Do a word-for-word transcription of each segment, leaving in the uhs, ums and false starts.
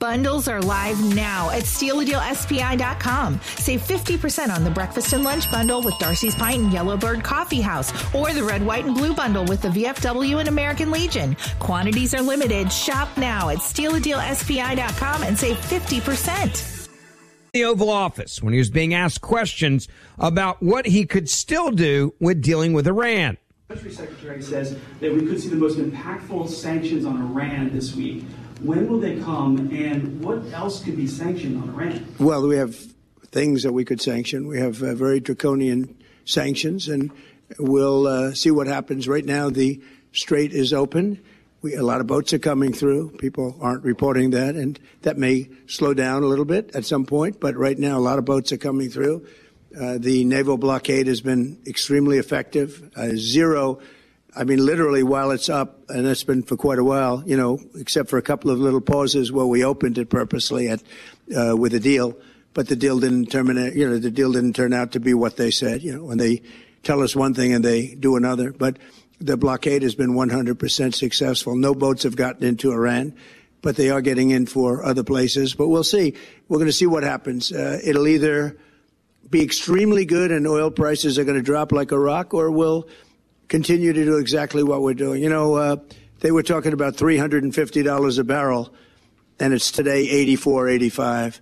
Bundles are live now at steal a deal S P I dot com. Save fifty percent on the breakfast and lunch bundle with Darcy's Pint and Yellowbird Coffee House, or the red, white, and blue bundle with the V F W and American Legion. Quantities are limited. Shop now at steal a deal S P I dot com and save fifty percent. The Oval Office when he was being asked questions about what he could still do with dealing with Iran. The Treasury Secretary says that we could see the most impactful sanctions on Iran this week. When will they come, and what else could be sanctioned on Iran? Well, we have things that we could sanction. We have uh, very draconian sanctions, and we'll uh, see what happens. Right now, the strait is open. We, a lot of boats are coming through. People aren't reporting that, and that may slow down a little bit at some point. But right now, a lot of boats are coming through. Uh, the naval blockade has been extremely effective. Uh, zero I mean, literally, while it's up, and that's been for quite a while, you know, except for a couple of little pauses where we opened it purposely at uh, with a deal, but the deal didn't terminate. You know, the deal didn't turn out to be what they said. You know, when they tell us one thing and they do another. But the blockade has been one hundred percent successful. No boats have gotten into Iran, but they are getting in for other places. But we'll see. We're going to see what happens. Uh, it'll either be extremely good and oil prices are going to drop like a rock, or we'll continue to do exactly what we're doing. You know, uh, they were talking about three hundred fifty dollars a barrel, and it's today eighty-four, eighty-five,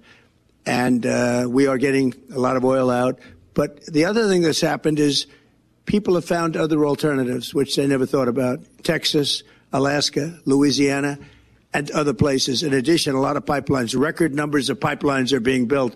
and uh, we are getting a lot of oil out. But the other thing that's happened is people have found other alternatives, which they never thought about. Texas, Alaska, Louisiana, and other places. In addition, a lot of pipelines, record numbers of pipelines are being built.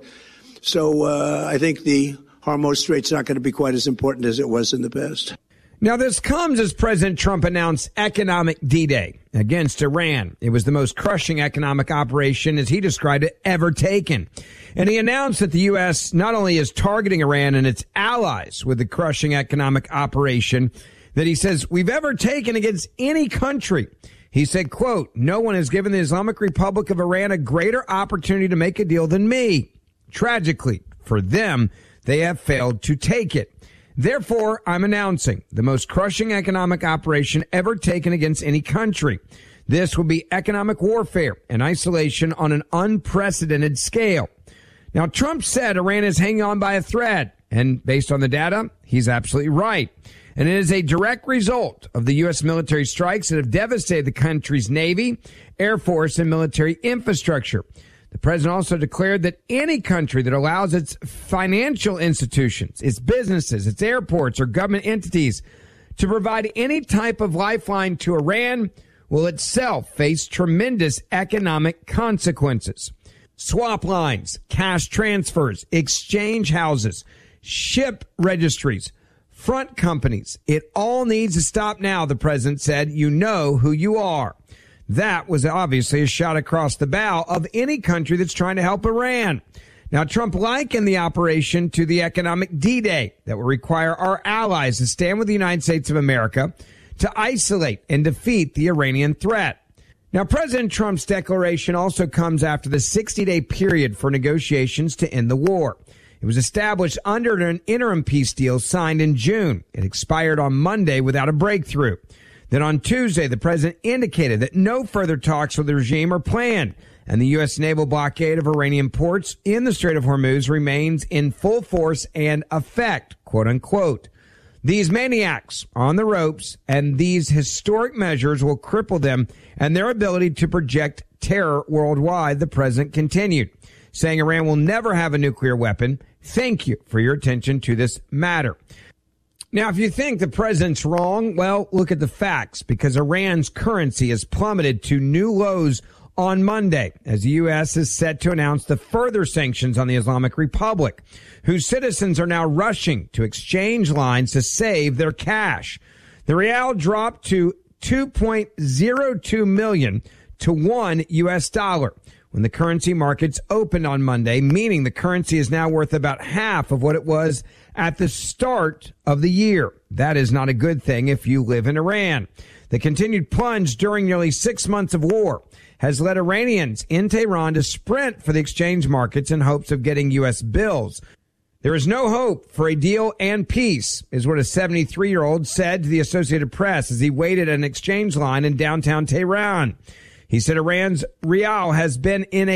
So uh, I think the Hormuz Strait's not going to be quite as important as it was in the past. Now, this comes as President Trump announced economic D-Day against Iran. It was the most crushing economic operation, as he described it, ever taken. And he announced that the U S not only is targeting Iran and its allies with the crushing economic operation that he says we've ever taken against any country. He said, quote, "No one has given the Islamic Republic of Iran a greater opportunity to make a deal than me. Tragically, for them, they have failed to take it. Therefore, I'm announcing the most crushing economic operation ever taken against any country. This will be economic warfare and isolation on an unprecedented scale." Now, Trump said Iran is hanging on by a thread, and based on the data, he's absolutely right. And it is a direct result of the U S military strikes that have devastated the country's Navy, Air Force, and military infrastructure. The president also declared that any country that allows its financial institutions, its businesses, its airports, or government entities to provide any type of lifeline to Iran will itself face tremendous economic consequences. Swap lines, cash transfers, exchange houses, ship registries, front companies. It all needs to stop now, the president said. You know who you are. That was obviously a shot across the bow of any country that's trying to help Iran. Now, Trump likened the operation to the economic D-Day that will require our allies to stand with the United States of America to isolate and defeat the Iranian threat. Now, President Trump's declaration also comes after the sixty-day period for negotiations to end the war. It was established under an interim peace deal signed in June. It expired on Monday without a breakthrough. Then on Tuesday, the president indicated that no further talks with the regime are planned, and the U S naval blockade of Iranian ports in the Strait of Hormuz remains in full force and effect, quote unquote. These maniacs are on the ropes, and these historic measures will cripple them and their ability to project terror worldwide, the president continued, saying Iran will never have a nuclear weapon. Thank you for your attention to this matter. Now, if you think the president's wrong, well, look at the facts, because Iran's currency has plummeted to new lows on Monday, as the U S is set to announce the further sanctions on the Islamic Republic, whose citizens are now rushing to exchange lines to save their cash. The real dropped to two point zero two million to one U S dollar when the currency markets opened on Monday, meaning the currency is now worth about half of what it was at the start of the year. That is not a good thing if you live in Iran. The continued plunge during nearly six months of war has led Iranians in Tehran to sprint for the exchange markets in hopes of getting U S bills. There is no hope for a deal and peace, is what a seventy-three-year-old said to the Associated Press as he waited at an exchange line in downtown Tehran. He said Iran's rial has been in a